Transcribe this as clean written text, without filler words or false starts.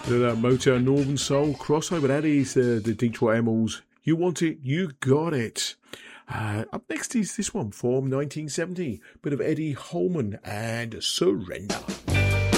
Bit of that Motown Northern Soul crossover. That is the Detroit Emeralds. You want it, you got it. Up next is this one from 1970. Bit of Eddie Holman and Surrender.